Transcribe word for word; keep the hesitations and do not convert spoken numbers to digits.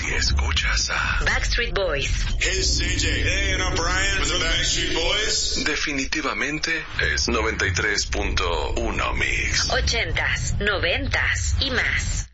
si escuchas a Backstreet Boys. Hey, C J. Hey, and I'm Brian with the Backstreet Boys. definitivamente es noventa y tres punto uno Mix. Ochentas, noventas y más.